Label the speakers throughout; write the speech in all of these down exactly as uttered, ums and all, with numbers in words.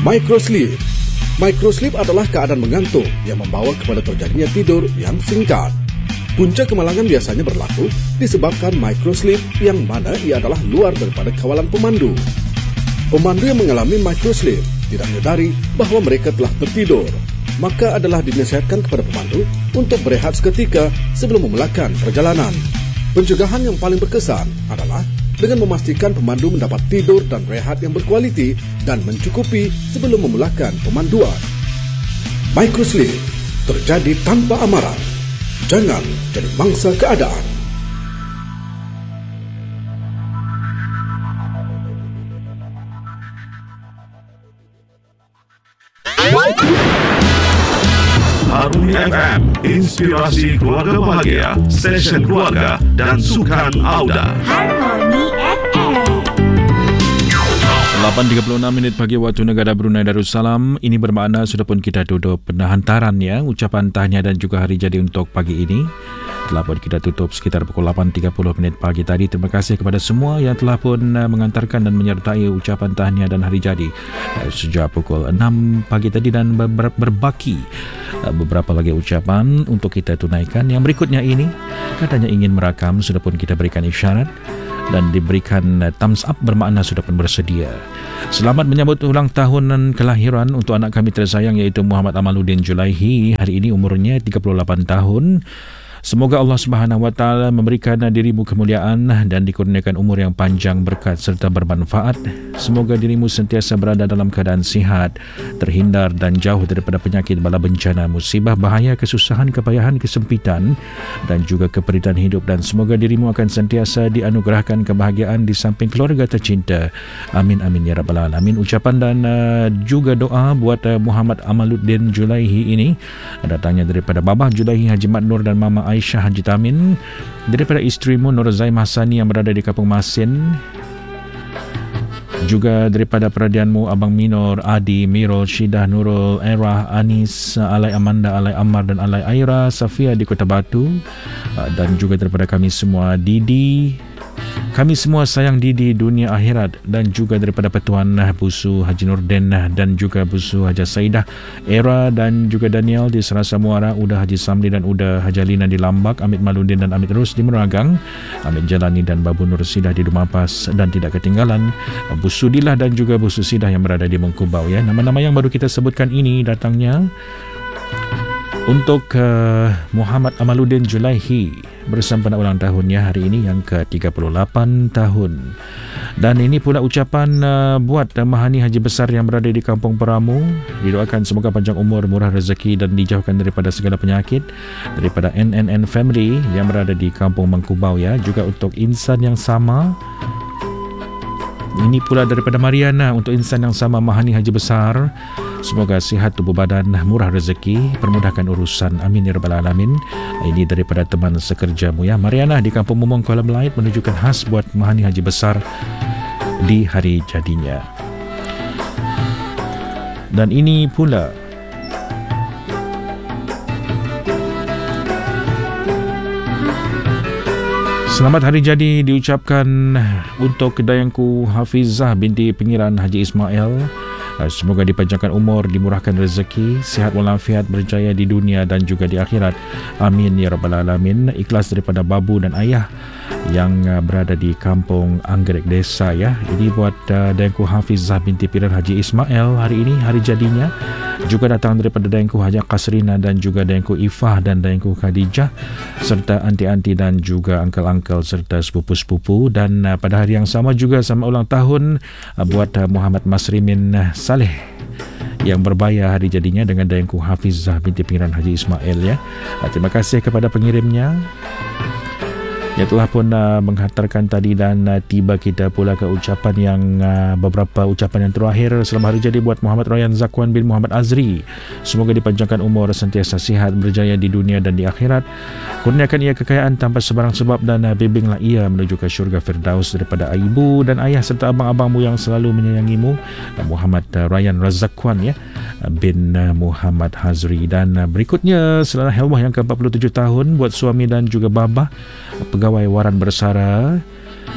Speaker 1: Microsleep. Microsleep adalah keadaan mengantuk yang membawa kepada terjadinya tidur yang singkat. Punca kemalangan biasanya berlaku disebabkan microsleep yang mana ia adalah luar daripada kawalan pemandu. Pemandu yang mengalami microsleep tidak menyadari bahawa mereka telah tertidur, maka adalah dinasihatkan kepada pemandu untuk berehat seketika sebelum memulakan perjalanan. Pencegahan yang paling berkesan adalah dengan memastikan pemandu mendapat tidur dan rehat yang berkualiti dan mencukupi sebelum memulakan pemanduan. Microsleep terjadi tanpa amaran. Jangan jadi mangsa keadaan.
Speaker 2: Harmony F M, inspirasi keluarga bahagia, session keluarga dan sukan Auda.
Speaker 3: Harmony F M.
Speaker 4: lapan tiga puluh enam minit pagi waktu negara Brunei Darussalam. Ini bermakna sudah pun kita tutup hantaran ya, ucapan tahniah dan juga hari jadi untuk pagi ini. Telah pun kita tutup sekitar pukul lapan tiga puluh minit pagi tadi. Terima kasih kepada semua yang telah pun mengantarkan dan menyertai ucapan tahniah dan hari jadi sejak pukul enam pagi tadi dan ber- berbaki beberapa lagi ucapan untuk kita tunaikan. Yang berikutnya ini katanya ingin merakam, sudah pun kita berikan isyarat dan diberikan thumbs up bermakna sudah pun bersedia. Selamat menyambut ulang tahun kelahiran untuk anak kami tersayang iaitu Muhammad Amaluddin Julaihi. Hari ini umurnya tiga puluh lapan tahun. Semoga Allah Subhanahu Wa Taala memberikan dirimu kemuliaan dan dikurniakan umur yang panjang, berkat serta bermanfaat. Semoga dirimu sentiasa berada dalam keadaan sihat, terhindar dan jauh daripada penyakit, bala bencana, musibah, bahaya, kesusahan, kepayahan, kesempitan dan juga keperitan hidup. Dan semoga dirimu akan sentiasa dianugerahkan kebahagiaan di samping keluarga tercinta. Amin amin ya rabbal alamin. Ucapan dan uh, juga doa buat uh, Muhammad Amaluddin Julaihi ini datangnya daripada Babah Julaihi Haji Mat Nur dan Mama Aisyah Haji Tamin, daripada isterimu Nur Zaim Hasani yang berada di Kampung Masin, juga daripada peradianmu Abang Minor, Adi, Mirul, Syidah, Nurul, Erah, Anis, Alai Amanda, Alai Ammar dan Alai Aira, Safia di Kota Batu, dan juga daripada kami semua Didi. Kami semua sayang Didi dunia akhirat, dan juga daripada Petuan Busu Haji Nurdin dan juga Busu Haji Saidah, Era dan juga Daniel di Serasa Muara, Uda Haji Samli dan Uda Hajalina di Lambak, Amit Maludin dan Amit Rus di Meragang, Amit Jalani dan Babu Nur Sidah di Dumapas, dan tidak ketinggalan Busu Dilah dan juga Busu Sidah yang berada di Mengkubau ya. Nama-nama yang baru kita sebutkan ini datangnya untuk uh, Muhammad Amaluddin Julaihi bersempena ulang tahunnya hari ini yang ke tiga puluh lapan tahun. Dan ini pula ucapan uh, buat uh, Mahani Haji Besar yang berada di Kampung Peramu. Didoakan semoga panjang umur, murah rezeki dan dijauhkan daripada segala penyakit. Daripada N N N Family yang berada di Kampung Mengkubau ya. Juga untuk insan yang sama. Ini pula daripada Mariana untuk insan yang sama Mahani Haji Besar. Semoga sihat tubuh badan, murah rezeki, permudahkan urusan. Amin ya rabbal alamin. Ini daripada teman sekerjamu ya. Mariana di Kampung Mumong Kuala Melait menunjukkan khas buat Mahani Haji Besar di hari jadinya. Dan ini pula selamat hari jadi diucapkan untuk dayangku Hafizah binti Pengiran Haji Ismail. Semoga dipanjangkan umur, dimurahkan rezeki, sihat walafiat, berjaya di dunia dan juga di akhirat. Amin ya rabbal alamin. Ikhlas daripada babu dan ayah yang berada di Kampung Anggrek Desa ya. Ini buat uh, dayangku Hafizah binti Pengiran Haji Ismail hari ini hari jadinya. Juga datang daripada dayangku Haja Kasrina dan juga dayangku Ifah dan dayangku Khadijah serta anti-anti dan juga angkel-angkel serta sepupu-sepupu. Dan uh, pada hari yang sama juga sama ulang tahun uh, buat uh, Muhammad Masrimin uh, Saleh yang berbaya hari jadinya dengan dayangku Hafizah binti Pengiran Haji Ismail ya. Uh, terima kasih kepada pengirimnya yang telah pun uh, menghantarkan tadi. Dan uh, tiba kita pula ke ucapan yang uh, beberapa ucapan yang terakhir. Selamat hari jadi buat Muhammad Rayyan Zakwan bin Muhammad Azri. Semoga dipanjangkan umur, sentiasa sihat, berjaya di dunia dan di akhirat. Kurniakan ia kekayaan tanpa sebarang sebab dan uh, bimbinglah ia menuju ke syurga Firdaus daripada ibu dan ayah serta abang-abangmu yang selalu menyayangimu. uh, Muhammad uh, Rayyan Razakwan ya uh, bin uh, Muhammad Hazri. Dan uh, berikutnya selamat helwah yang ke empat puluh tujuh tahun buat suami dan juga babah pegawai waran bersara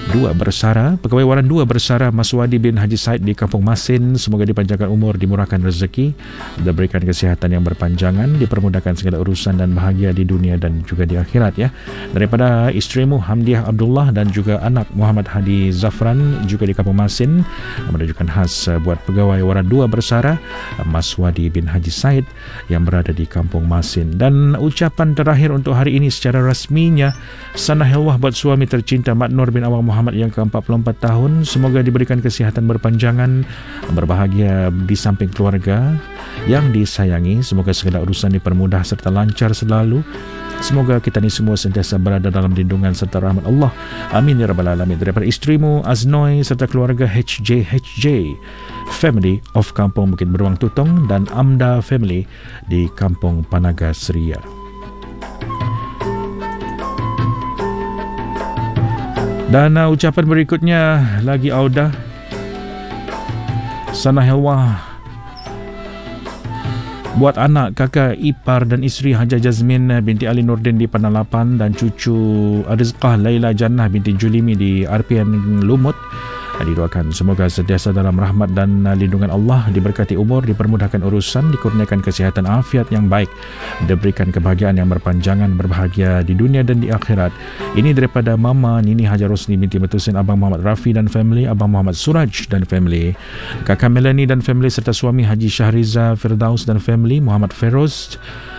Speaker 4: dua bersara. Pegawai waran dua bersara Maswadi bin Haji Said di Kampung Masin, semoga dipanjangkan umur, dimurahkan rezeki, diberikan kesihatan yang berpanjangan, dipermudahkan segala urusan dan bahagia di dunia dan juga di akhirat ya. Daripada isterimu Hamdiah Abdullah dan juga anak Muhammad Hadi Zafran juga di Kampung Masin, menunjukkan khas buat pegawai waran dua bersara Maswadi bin Haji Said yang berada di Kampung Masin. Dan ucapan terakhir untuk hari ini secara rasminya, sanah hilwah buat suami tercinta Mat Nur bin Awang Muhammad yang ke empat puluh empat tahun, semoga diberikan kesihatan berpanjangan, berbahagia di samping keluarga yang disayangi, semoga segala urusan dipermudah serta lancar selalu. Semoga kita ni semua sentiasa berada dalam lindungan serta rahmat Allah. Amin ya rabbal alamin. Daripada isterimu Aznoi serta keluarga H J H J Family of Kampung Bukit Beruang Tutong dan Amda Family di Kampung Panagas Ria. Dan uh, ucapan berikutnya lagi audah. Sanah hilwah buat anak, kakak, ipar dan isteri Haja Jazmin binti Ali Nordin di Penalapan dan cucu Rizqah Laila Jannah binti Julimi di R P N Lumut. Didoakan semoga sentiasa dalam rahmat dan lindungan Allah, diberkati umur, dipermudahkan urusan, dikurniakan kesihatan afiat yang baik, diberikan kebahagiaan yang berpanjangan, berbahagia di dunia dan di akhirat. Ini daripada Mama Nini Hajar Rosni binti Metusin, Abang Muhammad Rafi dan family, Abang Muhammad Suraj dan family, Kakak Melanie dan family serta suami Haji Syahriza Firdaus dan family, Muhammad Feroz,